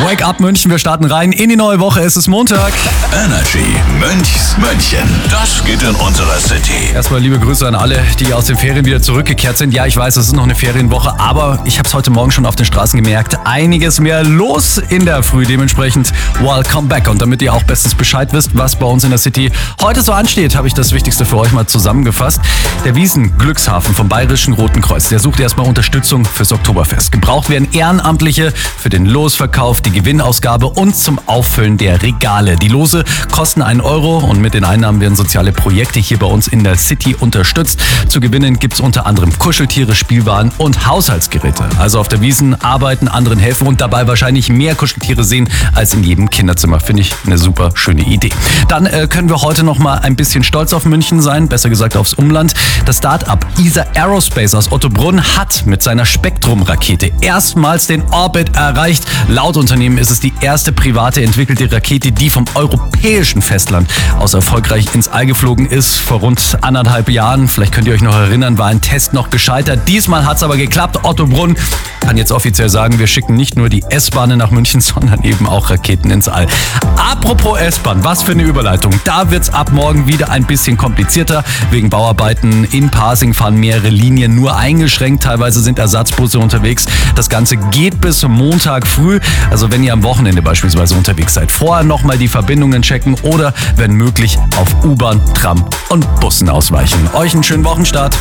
Wake up München, wir starten rein in die neue Woche. Es ist Montag. Energy Münchs München. Das geht in unserer City. Erstmal liebe Grüße an alle, die aus den Ferien wieder zurückgekehrt sind. Ja, ich weiß, es ist noch eine Ferienwoche, aber ich habe es heute Morgen schon auf den Straßen gemerkt. Einiges mehr los in der Früh. Dementsprechend welcome back. Und damit ihr auch bestens Bescheid wisst, was bei uns in der City heute so ansteht, habe ich das Wichtigste für euch mal zusammengefasst. Der Wiesn-Glückshafen vom Bayerischen Roten Kreuz, der sucht erstmal Unterstützung fürs Oktoberfest. Gebraucht werden Ehrenamtliche für den Losverkauf, die Gewinnausgabe und zum Auffüllen der Regale. Die Lose kosten 1 Euro und mit den Einnahmen werden soziale Projekte hier bei uns in der City unterstützt. Zu gewinnen gibt es unter anderem Kuscheltiere, Spielwaren und Haushaltsgeräte. Also auf der Wiesn arbeiten, anderen helfen und dabei wahrscheinlich mehr Kuscheltiere sehen als in jedem Kinderzimmer. Finde ich eine super schöne Idee. Dann können wir heute noch mal ein bisschen stolz auf München sein, besser gesagt aufs Umland. Das Start-up ESA Aerospace aus Ottobrunn hat mit seiner Spektrum-Rakete erstmals den Orbit erreicht. Laut Unternehmen ist es die erste private entwickelte Rakete, die vom europäischen Festland aus erfolgreich ins All geflogen ist. Vor rund 1,5 Jahren, vielleicht könnt ihr euch noch erinnern, war ein Test noch gescheitert. Diesmal hat es aber geklappt. Ottobrunn kann jetzt offiziell sagen, wir schicken nicht nur die S-Bahnen nach München, sondern eben auch Raketen ins All. Apropos S-Bahn, was für eine Überleitung. Da wird es ab morgen wieder ein bisschen komplizierter. Wegen Bauarbeiten in Pasing fahren mehrere Linien nur eingeschränkt. Teilweise sind Ersatzbusse unterwegs. Das Ganze geht bis Montag früh. Also wenn ihr am Wochenende beispielsweise unterwegs seid, vorher nochmal die Verbindungen checken oder wenn möglich auf U-Bahn, Tram und Bussen ausweichen. Euch einen schönen Wochenstart.